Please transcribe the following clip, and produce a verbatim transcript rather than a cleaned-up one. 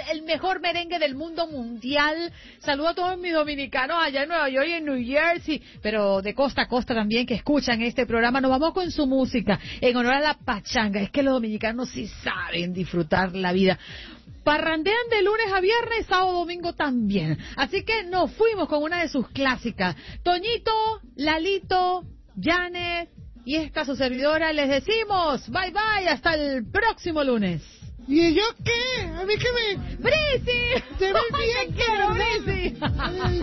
el mejor merengue del mundo mundial. Saludo a todos mis dominicanos allá en Nueva York y en New Jersey, pero de costa a costa también, que escuchan este programa. Nos vamos con su música en honor a la pachanga. Es que los dominicanos sí saben disfrutar la vida. Parrandean de lunes a viernes, sábado, domingo también. Así que nos fuimos con una de sus clásicas. Toñito, Lalito, Janet y esta su servidora les decimos bye bye, hasta el próximo lunes. ¿Y yo qué? ¿A mí qué me...? ¡Brisi! ¡Se ve bien, quiero, Brisi!